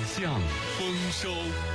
向丰收。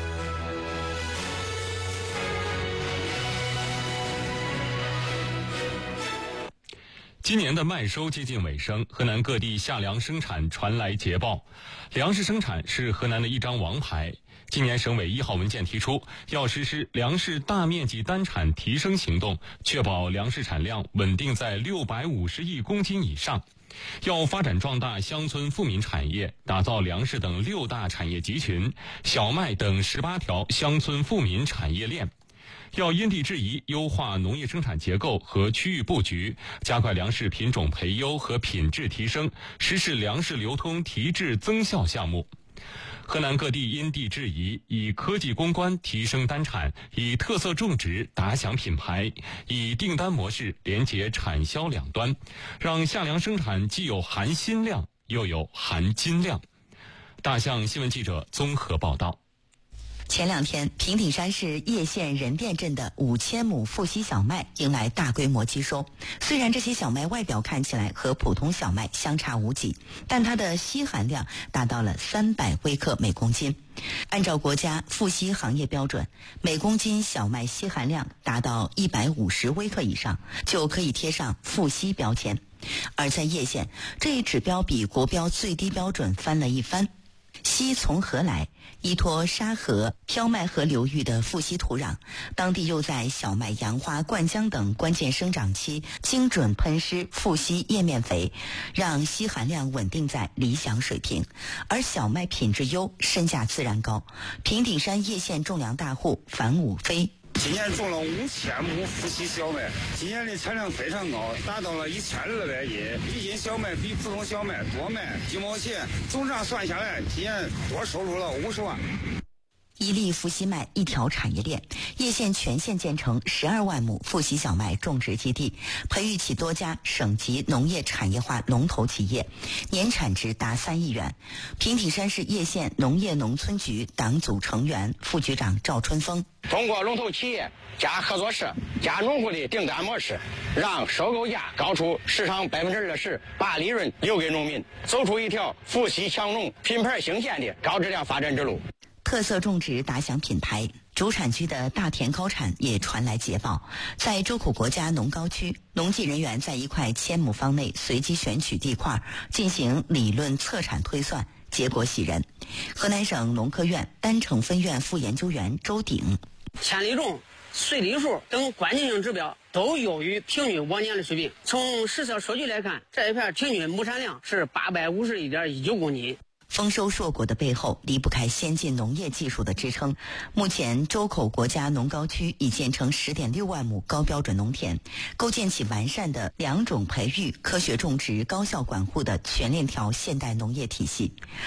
今年的麦收接近尾声，河南各地夏粮生产传来捷报。粮食生产是河南的一张王牌。今年省委1号文件提出，要实施粮食大面积单产提升行动，确保粮食产量稳定在650亿公斤以上。要发展壮大乡村富民产业，打造粮食等6大产业集群、小麦等18条乡村富民产业链。要因地制宜优化农业生产结构和区域布局，加快粮食品种培优和品质提升，实施粮食流通提质增效项目。河南各地因地制宜，以科技攻关提升单产，以特色种植打响品牌，以订单模式连接产销两端，让夏粮生产既有含薪量又有含金量。大象新闻记者综合报道。 前2天，平顶山市叶县任店镇的5000亩富硒小麦迎来大规模机收。虽然这些小麦外表看起来和普通小麦相差无几，但它的硒含量达到了300微克每公斤。按照国家富硒行业标准，每公斤小麦硒含量达到150微克以上，就可以贴上富硒标签。而在叶县，这一指标比国标最低标准翻了一番。硒从何来？依托沙河、漂麦河流域的富硒土壤，当地又在小麦、杨花、灌浆等关键生长期精准喷施富硒叶面肥，让硒含量稳定在理想水平。而小麦品质优，身价自然高。平顶山叶县种粮大户樊武飞。 今年种了5000亩富硒小麦，今年的产量非常高，达到了1200斤。一斤小麦比普通小麦多卖几毛钱，总账算下来，今年多收入了50万。 一粒富硒麦一条产业链，叶县全县建成12万亩富硒小麦种植基地，培育起多家省级农业产业化龙头企业，年产值达3亿元。平顶山市叶县农业农村局党组成员、副局长赵春峰。 通过龙头企业加合作社加农户的订单模式，让收购价高出市场20%，把利润留给农民，走出一条富硒强农品牌兴建的高质量发展之路。 特色种植打响品牌，主产区的大田高产也传来捷报。在周口国家农高区，农技人员在一块1000亩方内随机选取地块，进行理论测产推算，结果喜人。河南省农科院丹城分院副研究员周鼎， 千里种、穗粒数等关键性指标都优于平均往年的水平。从实测数据来看，这一片平均亩产量是851.19公斤。 丰收硕果的背后离不开先进农业技术的支撑。目前周口国家农高区已建成10.6万亩高标准农田，构建起完善的良种培育、科学种植、高效管护的全链条现代农业体系。